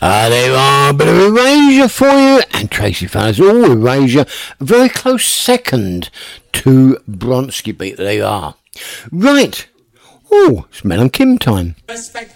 There are a bit of Erasure for you, and Tracy Fowler's all Erasure, a very close second to Bronski Beat. There you are. Right. Oh, it's Mel and Kim time.